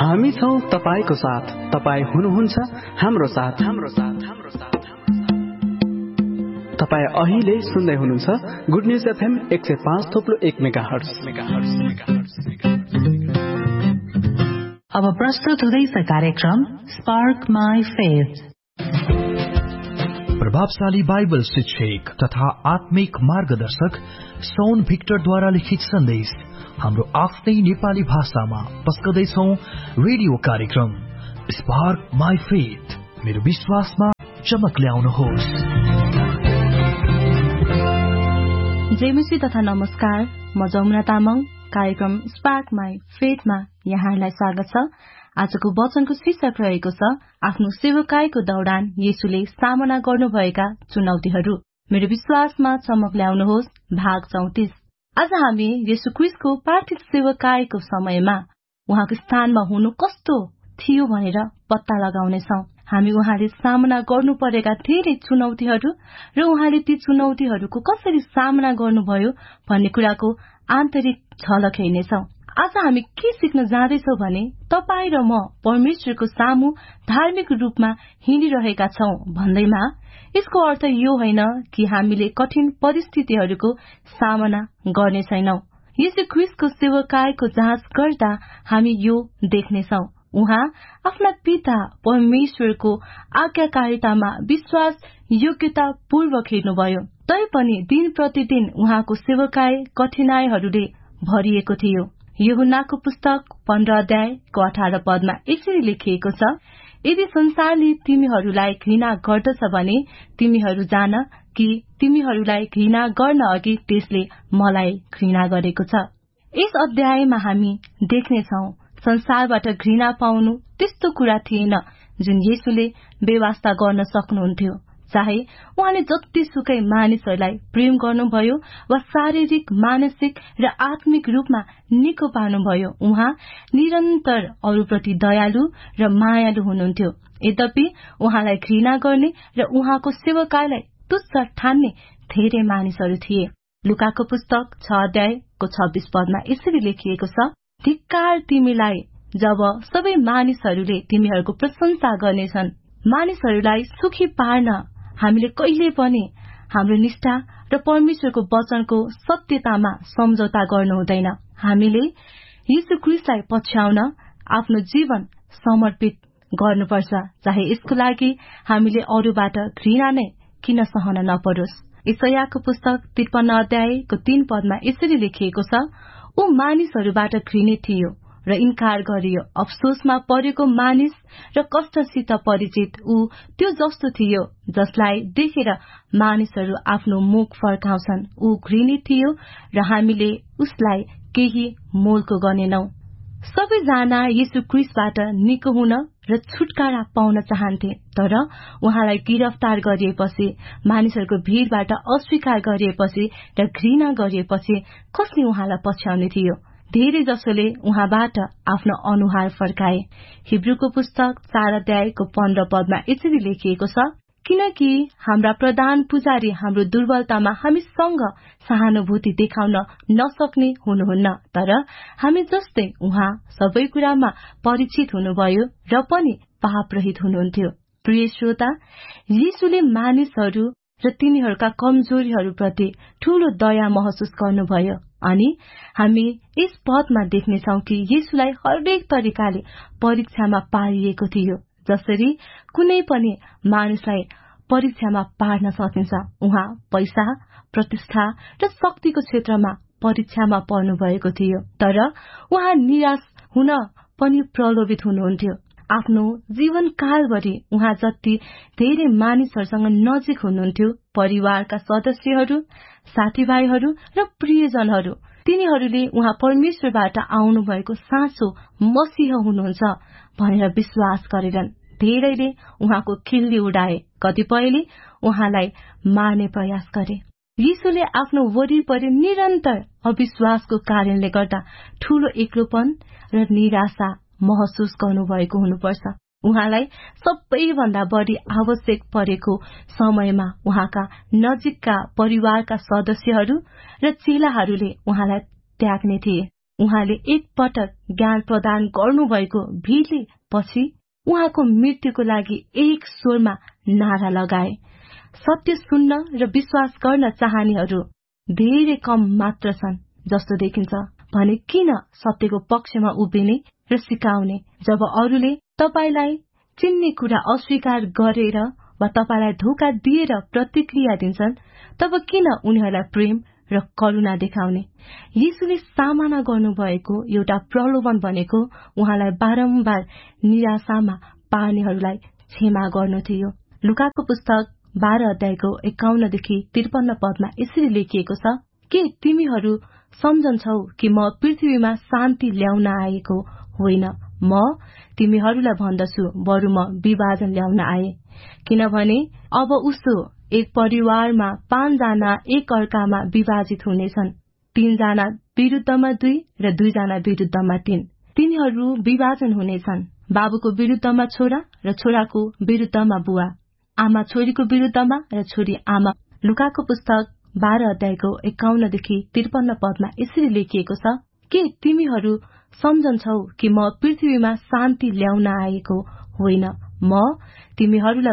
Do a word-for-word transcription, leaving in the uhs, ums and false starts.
हामी छौं तपाईको साथ, तपाई हुनुहुन्छ हाम्रो साथ, हाम्रो साथ, हाम्रो साथ। तपाई अहिले सुन्दै हुनुहुन्छ गुड न्यूज एफएम एक सय पाँच थोप्लो एक मेगाहर्ज। अब प्रस्तुत हुँदैछ कार्यक्रम स्पार्क माई फेथ। प्रभावशाली बाइबल शिक्षक तथा आत्मिक मार्गदर्शक सोन भिक्टरद्वारा लिखित सन्देश हाम्रो आफ्नै नेपाली भाषामा पस्कदैछौं रेडियो कार्यक्रम स्पार्क माई फेथ। मेरो विश्वासमा चमक ल्याउनुहोस्। जयमसी तथा नमस्कार, म जमुना तामाङ। कार्यक्रम स्पार्क माई फेथमा यहाँलाई स्वागत छ। आजको वचनको शीर्षक रहेको छ आफ्नो सेवकाईको दौडान येशूले सामना गर्नुभएका चुनौतीहरू। मेरो विश्वासमा चमक ल्याउनुहोस् भाग चौतिस। आज हामी येशू क्रिस्टको पार्थिव सेवकाईको समयमा उहाँको स्थानमा हुनु कस्तो थियो भनेर पत्ता लगाउनेछौं। हामी उहाँले सामना गर्नु परेका धेरै चुनौतीहरू र उहाँले ती चुनौतीहरूको कसरी सामना गर्नुभयो भन्ने कुराको आन्तरिक झलक हेर्नेछौं। आज हामी के सिक्न जाँदैछौं भने तपाई र म परमेश्वरको सामु धार्मिक रूपमा हिँडिरहेका छौं भन्दैमा यसको अर्थ यो होइन कि हामीले कठिन परिस्थितिहरूको सामना गर्ने छैनौं। येशू ख्रीष्टको सेवकाईको जाँच गर्दा हामी यो देख्नेछौं। उहाँ आफ्ना पिता परमेश्वरको आज्ञाकारितामा विश्वास योग्यता पूर्वक हिँड्नुभयो। तैपनि दिन प्रतिदिन उहाँको सेवकाई कठिनाईहरूले भरिएको थियो। यूहन्नाको पुस्तक पन्ध्र अध्यायको अठार पदमा यसरी लेखिएको छ, यदि संसारले तिमीहरूलाई घृणा गर्दछ भने तिमीहरू जान कि तिमीहरूलाई घृणा गर्न अघि त्यसले मलाई घृणा गरेको छ। यस अध्यायमा हामी देख्नेछौं संसारबाट घृणा पाउनु त्यस्तो कुरा थिएन जुन येशूले व्यवस्था गर्न सक्नुहुन्थ्यो। चाहे उहाँले जतिसुकै मानिसहरूलाई प्रेम गर्नुभयो वा शारीरिक, मानसिक र आत्मिक रूपमा निको पार्नुभयो, उहाँ निरन्तर अरूप्रति दयालु र मायालु हुनुहुन्थ्यो। यद्यपि उहाँलाई घृणा गर्ने र उहाँको सेवकाईलाई तुच्छ ठान्ने धेरै मानिसहरू थिए। लुकाको पुस्तक छ अध्यायको छब्बीस पदमा यसरी लेखिएको छ, धिक्कार तिमीलाई जब सबै मानिसहरूले तिमीहरूको प्रशंसा गर्नेछन्। मानिसहरूलाई सुखी पार्न हामीले कहिले पनि हाम्रो निष्ठा र परमेश्वरको वचनको सत्यतामा सम्झौता गर्नु हुँदैन। हामीले येशू ख्रीष्टलाई पछ्याउन आफ्नो जीवन समर्पित गर्नुपर्छ, चाहे यसको लागि हामीले अरूबाट घृणा नै किन सहन नपरोस्। यशायाको पुस्तक त्रिपन्न अध्यायको तीन पदमा यसरी लेखिएको छ, ऊ मानिसहरूबाट घृणित थियो र इन्कार गरियो। अफसोसमा परेको मानिस र कष्टसित परिचित ऊ त्यो जस्तो थियो जसलाई देखेर मानिसहरू आफ्नो मुख फर्काउँछन्। ऊ घृणित थियो र हामीले उसलाई केही मोलको गर्नेनौं। सबैजना येशू ख्रीष्टबाट निको हुन र छुटकारा पाउन चाहन्थे, तर उहाँलाई गिरफ्तार गरिएपछि, मानिसहरूको भीड़बाट अस्वीकार गरिएपछि र घृणा गरिएपछि कसले उहाँलाई पछ्याउने थियो? धेरै जसोले उहाँबाट आफ्नो अनुहार फर्काए। हिब्रूको पुस्तक चार अध्यायको पन्ध्र पदमा यसरी लेखिएको छ, किनकि हाम्रा प्रधान पुजारी हाम्रो दुर्बलतामा हामीसँग सहानुभूति देखाउन नसक्ने हुनुहुन्न, तर हामी जस्तै उहाँ सबै कुरामा परिचित हुनुभयो र पनि पाप रहित हुनुहुन्थ्यो। प्रिय श्रोता, येशूले मानिसहरू र तिनीहरूका कमजोरीहरूप्रति ठूलो दया महसुस गर्नुभयो अनि हामी यस पदमा देख्नेछौं कि येशूलाई हरेक तरिकाले परीक्षामा पारिएको थियो, जसरी कुनै पनि मानिसलाई परीक्षामा पार्न सकिन्छ। उहाँ पैसा, प्रतिष्ठा र शक्तिको क्षेत्रमा परीक्षामा पर्नु भएको थियो, तर उहाँ निराश हुन पनि प्रलोभित हुनुहुन्थ्यो। आफ्नो जीवनकालभरि उहाँ जति धेरै मानिसहरूसँग नजिक हुनुहुन्थ्यो, परिवारका सदस्यहरू, साथीभाइहरू र प्रियजनहरू, तिनीहरूले उहाँ परमेश्वरबाट आउनु भएको साँचो मसीह हुनुहुन्छ भनेर विश्वास गरेनन्। धेरैले उहाँको खिल्ली उडाए, कतिपयले उहाँलाई मार्ने प्रयास गरे। येशूले आफ्नो वरिपरि निरन्तर अविश्वासको कारणले गर्दा ठूलो एक्लोपन र निराशा महसुस गर्नुभएको हुनुपर्छ। उहाँलाई सबैभन्दा बढी आवश्यक परेको समयमा उहाँका नजिकका परिवारका सदस्यहरू र चेलाहरूले उहाँलाई त्याग्ने थिए। उहाँले एक पटक ज्ञान प्रदान गर्नुभएको भिडले पछि उहाँको मृत्युको लागि एक स्वरमा नारा लगाए। सत्य सुन्न र विश्वास गर्न चाहनेहरू धेरै कम मात्र छन् जस्तो देखिन्छ भने किन सत्यको पक्षमा उभिने र सिकाउने जब अरूले तपाईलाई चिन्ने कुरा अस्वीकार गरेर वा तपाईलाई धोका दिएर प्रतिक्रिया दिन्छन् तब किन उनीहरूलाई प्रेम र करुणा देखाउने। यीशुले सामना गर्नुभएको एउटा प्रलोभन भनेको उहाँलाई बारम्बार निराशामा पार्नेहरूलाई क्षमा गर्नु थियो। लुकाको पुस्तक बाह्र अध्यायको एकाउन्नदेखि त्रिपन्न पदमा यसरी लेखिएको छ, के तिमीहरू सम्झन्छौ कि म पृथ्वीमा शान्ति ल्याउन आएको होइन, म तिमीहरूलाई भन्दछु बरु म विभाजन ल्याउन आए। किनभने अब उसो एक परिवारमा पाँचजना एक अर्कामा विभाजित हुनेछन्, तीनजना विरुद्धमा दुई र दुईजना विरुद्धमा तीन। तिनीहरू विभाजन हुनेछन्, बाबुको विरुद्धमा छोरा र छोराको विरुद्धमा बुवा, आमा छोरीको विरुद्धमा र छोरी आमा। लुकाको पुस्तक बाह्र अध्यायको एकाउन्नदेखि त्रिपन्न पदमा यसरी लेखिएको छ, के तिमीहरू सम्झन्छौ कि म पृथ्वीमा शान्ति ल्याउन आएको होइन, म तिमीहरूलाई